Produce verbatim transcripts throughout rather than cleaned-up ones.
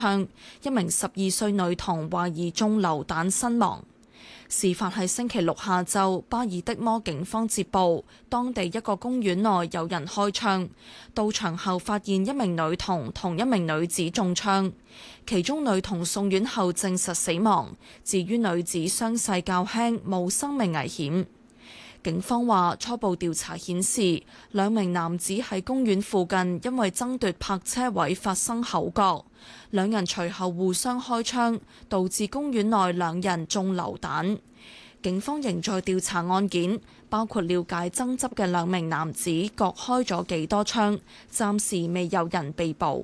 槍，一名十二歲女童懷疑中流彈身亡。事發喺星期六下晝，巴爾的摩警方接報，當地一個公園內有人開槍，到場後發現一名女童同一名女子中槍，其中女童送院後證實死亡，至於女子傷勢較輕，冇生命危險。警方話初步調查顯示，兩名男子喺公園附近因為爭奪泊車位發生口角，兩人隨後互相開槍，導致公園內兩人中流彈。警方仍在調查案件，包括了解爭執嘅兩名男子各開咗幾多槍，暫時未有人被捕。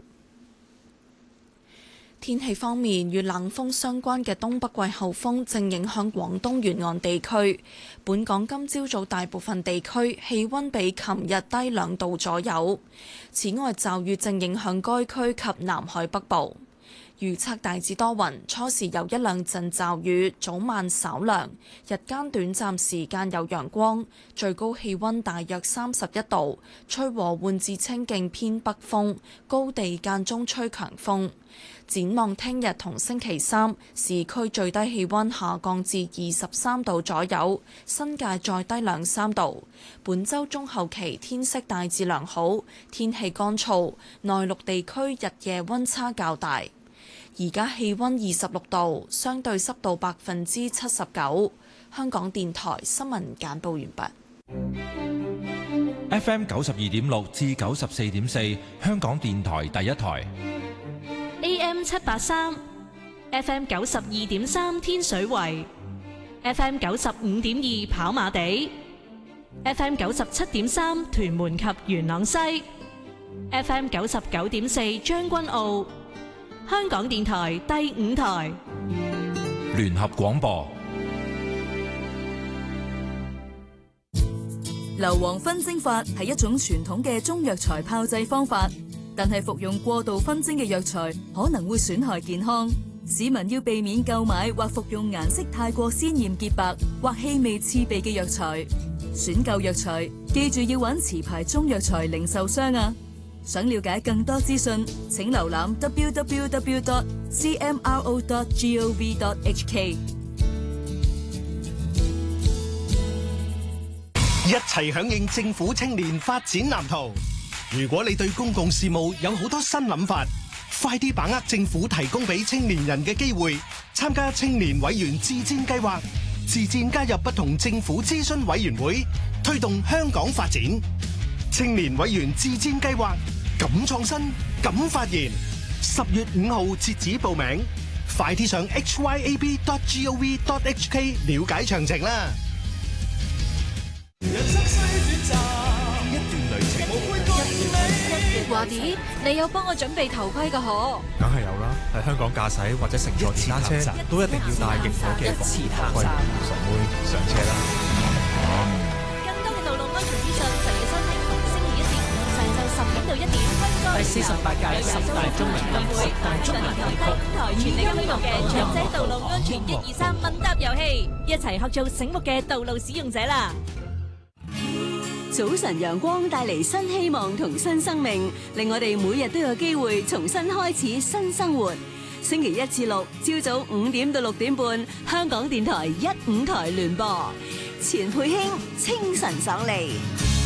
天氣方面，與冷鋒相關嘅東北季候風正影響廣東沿岸地區。本港今朝早大部分地區氣温比琴日低兩度左右。此外，驟雨正影響該區及南海北部。預測大致多雲，初時有一兩陣驟雨，早晚稍涼，日間短暫時間有陽光，最高氣温大約三十一度，吹和緩至清勁偏北風，高地間中吹強風。展望聽日同星期三，市區最低氣温下降至二十三度左右，新界再低兩三度。本週中後期天色大致良好，天氣乾燥，內陸地區日夜温差較大。而家氣温二十六度，相對濕度百分之七十九。香港電台新聞簡報完畢。 F M 九十二點六至九十四點四，香港電台第一台。 A M 七八三 ，F M 九十二點三天水圍 ，F M 九十五點二跑馬地 ，F M 九十七點三屯門及元朗西 ，F M 九十九點四將軍澳。香港電台第五台聯合廣播。 硫磺熏蒸法係一種傳統嘅中藥材炮製方法，但係服用過度熏蒸嘅藥材可能會損害健康。市民要避免購買或服用顏色太過鮮豔潔白或氣味刺鼻嘅藥材。選購藥材記住要揾持牌中藥材零售商啊！想了解更多資訊，請瀏覽 w w w dot c m r o dot gov dot h k。 一齊響應政府青年發展藍圖。如果你對公共事務有好多新諗法，快啲把握政府提供俾青年人嘅機會，參加青年委員自薦計劃，自薦加入不同政府諮詢委員會，推動香港發展。青年委員自薦計劃，敢創新，敢發言。十月五號截止報名，快啲上 h y a b dot gov dot h k 了解詳情啦。一段旅程， 華弟，你有幫我準備頭盔噶嗬？ 梗係有啦，喺香港駕駛或者乘坐電單車都一定要戴認可嘅防護頭盔。傻妹上車啦！ 更多嘅道路安全資訊，就要收聽逢星期一至五上晝十點到一點。 第四十八屆十大中文金曲、十大中文金曲台全力推動嘅長者道路安全一二三問答遊戲，一齊學做醒目嘅道路使用者啦！ 早晨陽光帶嚟新希望同新生命，令我哋每日都有機會重新開始新生活。星期一至六朝早五點到六點半，香港電台一五台聯播，錢佩卿清晨爽利。